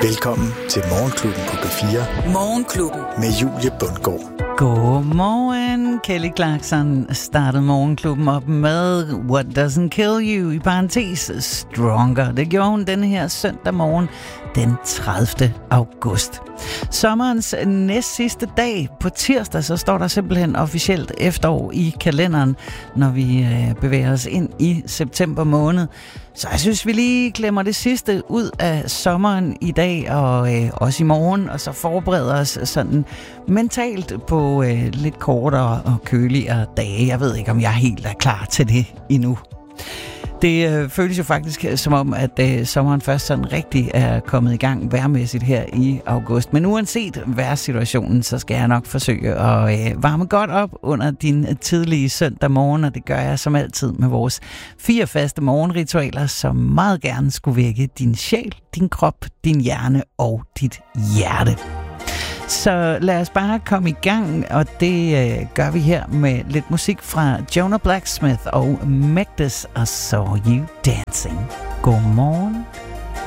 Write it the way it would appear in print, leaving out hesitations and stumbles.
Velkommen til Morgenklubben på P4. Morgenklubben. Med Julie Bundgaard. Godmorgen. Kelly Clarkson startede Morgenklubben op med What Doesn't Kill You, i parentes Stronger. Det gjorde hun denne her søndag morgen, den 30. august. Sommerens næst sidste dag på tirsdag, så står der simpelthen officielt efterår i kalenderen, når vi bevæger os ind i september måned. Så jeg synes, vi lige klemmer det sidste ud af sommeren i dag og også i morgen, og så forbereder os sådan mentalt på lidt kortere og køligere dage. Jeg ved ikke, om jeg helt er klar til det endnu. Det føles jo faktisk som om, at sommeren først sådan rigtig er kommet i gang vejrmæssigt her i august. Men uanset vejrsituationen, så skal jeg nok forsøge at varme godt op under din tidlige søndag morgen, og det gør jeg som altid med vores 4 faste morgenritualer, som meget gerne skulle vække din sjæl, din krop, din hjerne og dit hjerte. Så lad os bare komme i gang, og det gør vi her med lidt musik fra Jonah Blacksmith og Megdus og Saw You Dancing. Godmorgen.